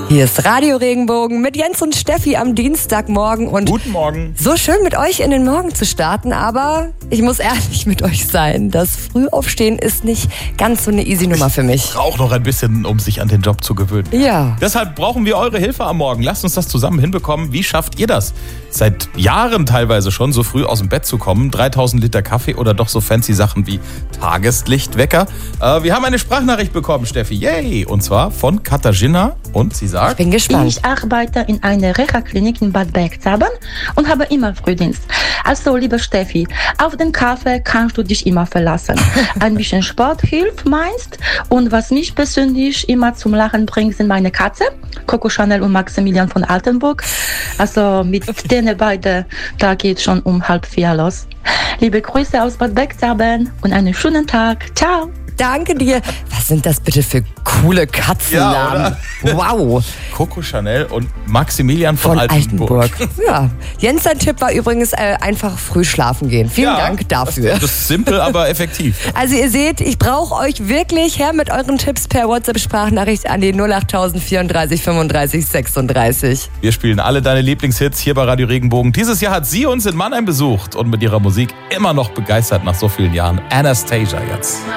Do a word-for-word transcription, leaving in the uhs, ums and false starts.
Hier ist Radio Regenbogen mit Jens und Steffi am Dienstagmorgen. Und guten Morgen. So schön mit euch in den Morgen zu starten, aber ich muss ehrlich mit euch sein. Das Frühaufstehen ist nicht ganz so eine easy Nummer für mich. Braucht noch ein bisschen, um sich an den Job zu gewöhnen. Ja. Deshalb brauchen wir eure Hilfe am Morgen. Lasst uns das zusammen hinbekommen. Wie schafft ihr das? Seit Jahren teilweise schon so früh aus dem Bett zu kommen. dreitausend Liter Kaffee oder doch so fancy Sachen wie Tageslichtwecker. Äh, wir haben eine Sprachnachricht bekommen, Steffi. Yay! Und zwar von Katharina. Und sie sagt... Ich bin gespannt. Ich arbeite in einer Reha-Klinik in Bad Bergzabern und habe immer Frühdienst. Also, liebe Steffi, auf den Kaffee kannst du dich immer verlassen. Ein bisschen Sport hilft meist. Und was mich persönlich immer zum Lachen bringt, sind meine Katze, Coco Chanel und Maximilian von Altenburg. Also mit denen beide, da geht schon um halb vier los. Liebe Grüße aus Bad Bergzabern und einen schönen Tag. Ciao. Danke dir. Was sind das bitte für coole Katzennamen? Ja, wow. Coco Chanel und Maximilian von, Von Altenburg. Altenburg. Ja. Jens, dein Tipp war übrigens äh, einfach früh schlafen gehen. Vielen Ja, Dank dafür. Das, das ist simpel, aber effektiv. Also ihr seht, ich brauche euch wirklich her mit euren Tipps per WhatsApp-Sprachnachricht an die null acht vierunddreißig fünfunddreißig sechsunddreißig. Wir spielen alle deine Lieblingshits hier bei Radio Regenbogen. Dieses Jahr hat sie uns in Mannheim besucht und mit ihrer Musik immer noch begeistert nach so vielen Jahren. Anastasia jetzt.